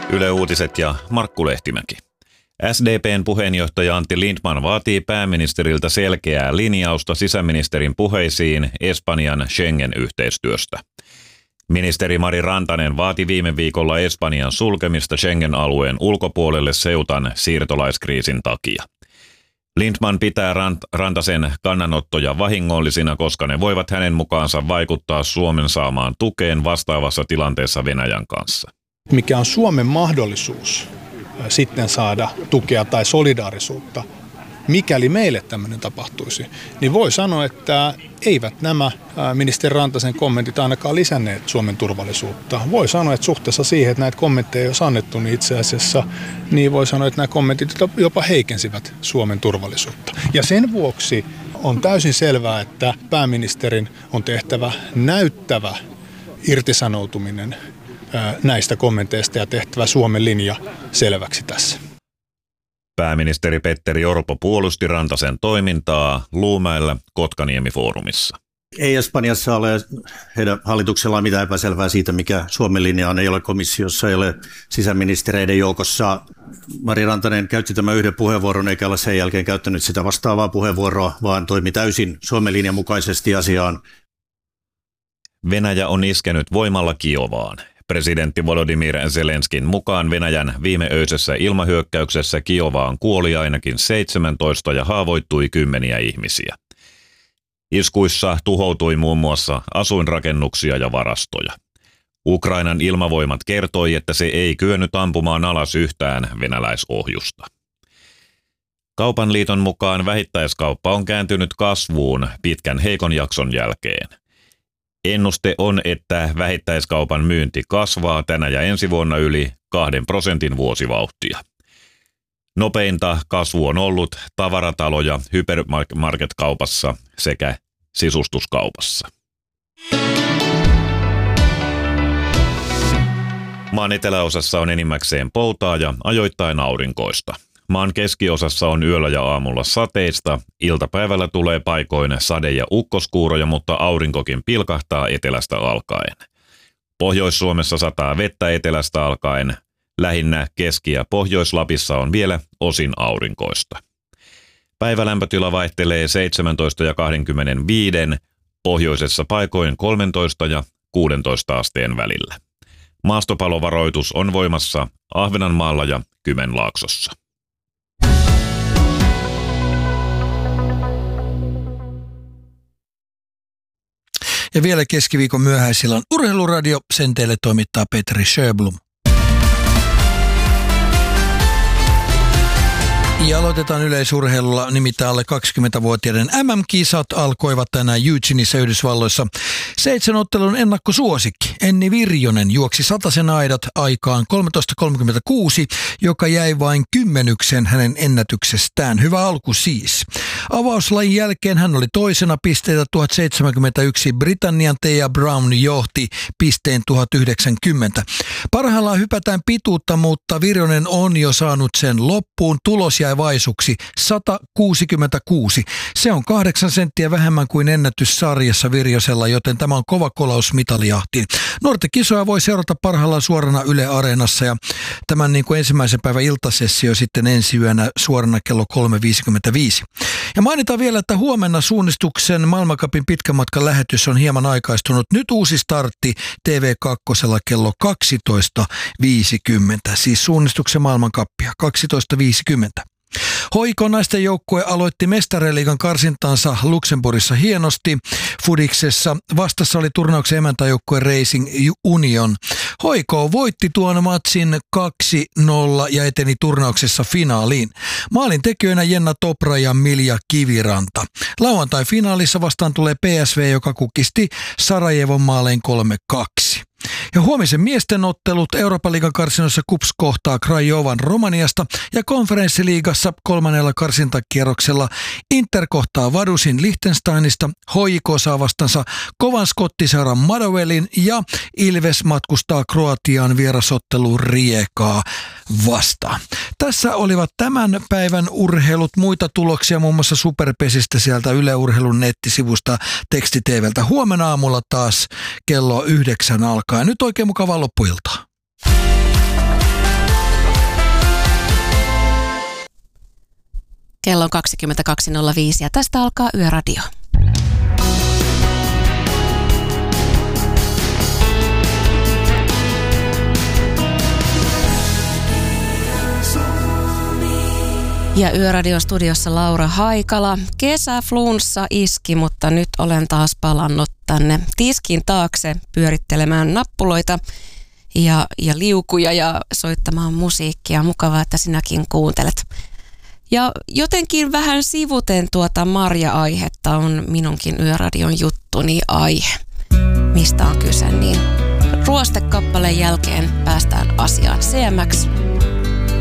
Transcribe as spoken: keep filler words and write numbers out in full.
Yle Uutiset ja Markku Lehtimäki. S D P:n puheenjohtaja Antti Lindtman vaatii pääministeriltä selkeää linjausta sisäministerin puheisiin Espanjan Schengen-yhteistyöstä. Ministeri Mari Rantanen vaati viime viikolla Espanjan sulkemista Schengen-alueen ulkopuolelle Ceutan siirtolaiskriisin takia. Lindtman pitää Rant- Rantasen kannanottoja vahingollisina, koska ne voivat hänen mukaansa vaikuttaa Suomen saamaan tukeen vastaavassa tilanteessa Venäjän kanssa. Mikä on Suomen mahdollisuus sitten saada tukea tai solidaarisuutta, mikäli meille tämmöinen tapahtuisi, niin voi sanoa, että eivät nämä ministeri Rantasen kommentit ainakaan lisänneet Suomen turvallisuutta. Voi sanoa, että suhteessa siihen, että näitä kommentteja ei olisi annettu, niin itse asiassa niin voi sanoa, että nämä kommentit jopa heikensivät Suomen turvallisuutta. Ja sen vuoksi on täysin selvää, että pääministerin on tehtävä näyttävä irtisanoutuminen näistä kommenteista ja tehtävä Suomen linja selväksi tässä. Pääministeri Petteri Orpo puolusti Rantasen toimintaa Luumäellä Kotkaniemi-foorumissa. Ei Espanjassa ole heidän hallituksellaan mitään epäselvää siitä, mikä Suomen linja on. Ei ole komissiossa, ei ole sisäministereiden joukossa. Mari Rantanen käytti tämän yhden puheenvuoron, eikä ole sen jälkeen käyttänyt sitä vastaavaa puheenvuoroa, vaan toimi täysin Suomen linjan mukaisesti asiaan. Venäjä on iskenyt voimalla Kiovaan. Presidentti Volodymyr Zelenskin mukaan Venäjän viimeöisessä ilmahyökkäyksessä Kiovaan kuoli ainakin seitsemäntoista ja haavoittui kymmeniä ihmisiä. Iskuissa tuhoutui muun muassa asuinrakennuksia ja varastoja. Ukrainan ilmavoimat kertoi, että se ei kyennyt ampumaan alas yhtään venäläisohjusta. Kaupan liiton mukaan vähittäiskauppa on kääntynyt kasvuun pitkän heikon jakson jälkeen. Ennuste on, että vähittäiskaupan myynti kasvaa tänä ja ensi vuonna yli kahden prosentin vuosivauhtia. Nopeinta kasvu on ollut tavaratalo- ja hypermarket-kaupassa sekä sisustuskaupassa. Maan eteläosassa on enimmäkseen poutaa ja ajoittain aurinkoista. Maan keskiosassa on yöllä ja aamulla sateista, iltapäivällä tulee paikoin sade- ja ukkoskuuroja, mutta aurinkokin pilkahtaa etelästä alkaen. Pohjois-Suomessa sataa vettä etelästä alkaen, lähinnä Keski- ja Pohjois-Lapissa on vielä osin aurinkoista. Päivälämpötila vaihtelee seitsemäntoista ja kaksikymmentäviisi, pohjoisessa paikoin kolmetoista ja kuusitoista asteen välillä. Maastopalovaroitus on voimassa Ahvenanmaalla ja Kymenlaaksossa. Ja vielä keskiviikon myöhäisillan Urheiluradio, sen teille toimittaa Petri Sjöblom. Ja aloitetaan yleisurheilulla, nimittäin alle kaksikymmentävuotiaiden M M-kisat alkoivat tänään Eugeneissa Yhdysvalloissa. Seitsemän ottelun ennakkosuosikki Enni Virjonen juoksi satasen aidat aikaan kolmetoista kolmekymmentäkuusi, joka jäi vain kymmenyksen hänen ennätyksestään. Hyvä alku siis. Avauslajin jälkeen hän oli toisena, pisteitä tuhat seitsemänkymmentäyksi. Britannian Thea Brown johti pisteen tuhat yhdeksänkymmentä. Parhaillaan hypätään pituutta, mutta Virjonen on jo saanut sen loppuun. Tulos jäi vaisuksi sata kuusikymmentäkuusi. Se on kahdeksan senttiä vähemmän kuin ennätyssarjassa Virjosella, joten tämä on kova kolaus mitalijahtiin. Nuorten kisoja voi seurata parhaillaan suorana Yle Areenassa ja tämän niin kuin ensimmäisen päivän iltasessio sitten ensi yönä suorana kello kolme viisikymmentäviisi. Ja mainitaan vielä, että huomenna suunnistuksen maailmancupin pitkän matkan lähetys on hieman aikaistunut. Nyt uusi startti T V kaksi kello kaksitoista viisikymmentä, siis suunnistuksen maailmancuppia kaksitoista viisikymmentä. H I K naisten joukkue aloitti Mestariliigan karsintansa Luxemburgissa hienosti. Fudiksessa vastassa oli turnauksen emäntäjoukkue Racing Union. H I K voitti tuon matsin kaksi nolla ja eteni turnauksessa finaaliin. Maalin tekijöinä Jenna Topra ja Milja Kiviranta. Lauantai-finaalissa vastaan tulee P S V, joka kukisti Sarajevon maalein kolme kaksi. Ja huomisen miesten ottelut Euroopan liigan karsinoissa KuPS kohtaa Crajovan Romaniasta ja konferenssiliigassa kolmannella karsintakierroksella Inter kohtaa Vadusin Liechtensteinista, H I K saa vastansa kovan skottiseuran Motherwellin ja Ilves matkustaa Kroatiaan vierasotteluun Riekaa vastaan. Tässä olivat tämän päivän urheilut, muita tuloksia muun muassa Superpesistä sieltä Yle Urheilun nettisivusta Teksti T V:ltä. Huomenna aamulla taas kello yhdeksän alkaa. Nyt oikein mukavaa loppuiltaa. Kello on kaksikymmentäkaksi nolla viisi ja tästä alkaa Yöradio. Ja Yöradio-studiossa Laura Haikala. Kesäflunssa iski, mutta nyt olen taas palannut tänne tiskin taakse pyörittelemään nappuloita ja, ja liukuja ja soittamaan musiikkia. Mukavaa, että sinäkin kuuntelet. Ja jotenkin vähän sivuten tuota Marja-aihetta on minunkin Yöradion juttuni aihe. Mistä on kyse, niin ruostekappaleen jälkeen päästään asiaan. C M X